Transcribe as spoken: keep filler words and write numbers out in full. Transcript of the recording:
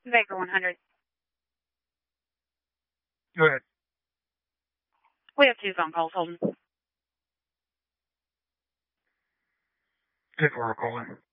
Baker one hundred. Go ahead. We have two phone calls holding. Take over calling.